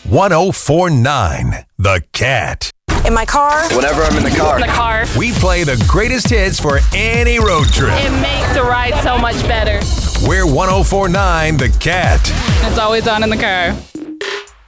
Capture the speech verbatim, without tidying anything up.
one oh four point nine The Cat. In my car. Whenever I'm in the car. In the car. We play the greatest hits for any road trip. It makes the ride so much better. We're one oh four point nine The Cat. It's always on in the car.